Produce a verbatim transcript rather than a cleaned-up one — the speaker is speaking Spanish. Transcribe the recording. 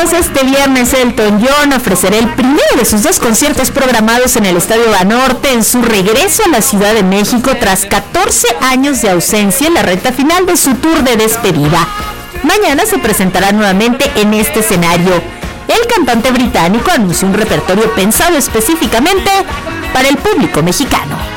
pues este viernes Elton John ofrecerá el primero de sus dos conciertos programados en el Estadio Banorte en su regreso a la Ciudad de México tras catorce años de ausencia en la recta final de su tour de despedida. Mañana se presentará nuevamente en este escenario. El cantante británico anunció un repertorio pensado específicamente para el público mexicano.